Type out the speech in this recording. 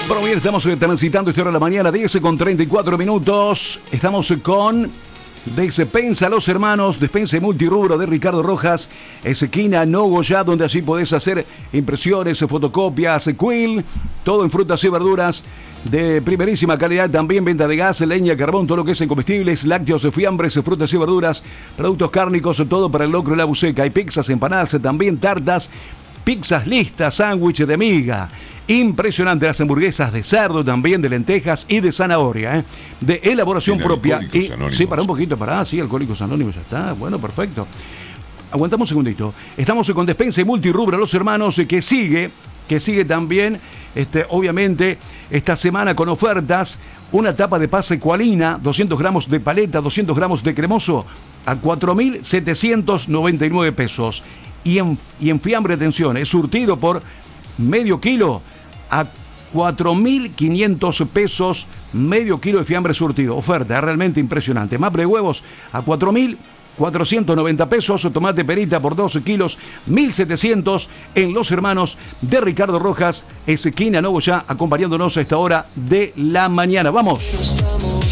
Bueno, bien, estamos transitando esta hora de la mañana, 10 con 34 minutos. Estamos con Despensa Los Hermanos, Despensa y Multirrubro de Ricardo Rojas, esquina Nogoyá, donde allí podés hacer impresiones, fotocopias, quill, todo en frutas y verduras de primerísima calidad. También venta de gas, leña, carbón, todo lo que es en comestibles, lácteos, fiambres, frutas y verduras, productos cárnicos, todo para el locro y la buceca. Hay pizzas, empanadas, también tartas, pizzas listas, sándwiches de miga. Impresionante, las hamburguesas de cerdo, también de lentejas y de zanahoria, de elaboración propia. Y, sí, para un poquito, sí, Alcohólicos Anónimos, ya está. Bueno, perfecto. Aguantamos un segundito. Estamos con Despensa y Multirrubro Los Hermanos, que sigue también, obviamente, esta semana con ofertas. Una tapa de pase Cualina, 200 gramos de paleta, 200 gramos de cremoso, a 4.799 pesos. Y en fiambre, atención, es surtido por medio kilo a 4.500 pesos, medio kilo de fiambre surtido. Oferta realmente impresionante. Maple de huevos a 4.490 pesos. Tomate perita por 12 kilos, 1.700 en Los Hermanos de Ricardo Rojas, esquina Nogoyá, acompañándonos a esta hora de la mañana. ¡Vamos!